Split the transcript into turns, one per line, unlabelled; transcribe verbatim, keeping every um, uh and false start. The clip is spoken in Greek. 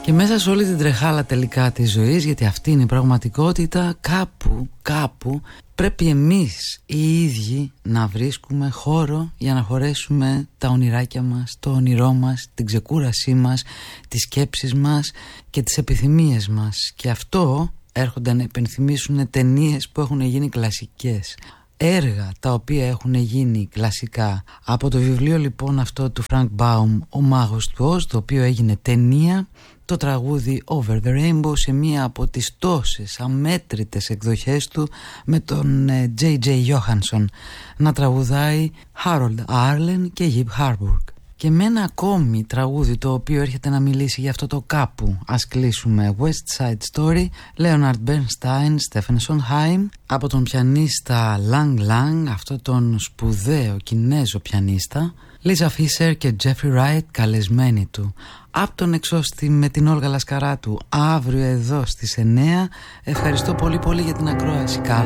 Και μέσα σε όλη την τρεχάλα τελικά της ζωής, γιατί αυτή είναι η πραγματικότητα, κάπου, κάπου πρέπει εμείς οι ίδιοι να βρίσκουμε χώρο για να χωρέσουμε τα ονειράκια μας, το όνειρό μας, την ξεκούρασή μας, τις σκέψεις μας και τις επιθυμίες μας. Και αυτό έρχονται να υπενθυμίσουν ταινίες που έχουν γίνει κλασικές, έργα τα οποία έχουν γίνει κλασικά. Από το βιβλίο λοιπόν αυτό του Frank Baum, Ο Μάγος του Οζ, το οποίο έγινε ταινία, το τραγούδι Over the Rainbow σε μία από τις τόσες αμέτρητες εκδοχές του, με τον τζέι τζέι Johansson να τραγουδάει Harold Arlen και Yip Harburg. Και με ένα ακόμη τραγούδι το οποίο έρχεται να μιλήσει για αυτό το κάπου. Ας κλείσουμε. West Side Story, Leonard Bernstein, Stephen Sondheim, από τον πιανίστα Lang Lang, αυτό τον σπουδαίο Κινέζο πιανίστα, Lisa Fischer και Jeffrey Wright καλεσμένοι του. Από τον εξώστη με την Όλγα Λασκαράτου, αύριο εδώ στις εννιά. Ευχαριστώ πολύ πολύ για την ακρόαση.